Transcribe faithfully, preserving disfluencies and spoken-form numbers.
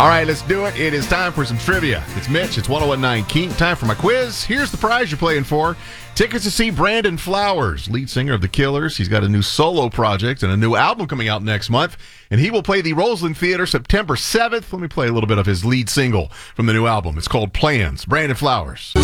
All right, let's do it. It is time for some trivia. It's Mitch. It's one oh one point nine King. Time for my quiz. Here's the prize you're playing for. Tickets to see Brandon Flowers, lead singer of The Killers. He's got a new solo project and a new album coming out next month, and he will play the Roseland Theater September seventh. Let me play a little bit of his lead single from the new album. It's called Plans. Brandon Flowers.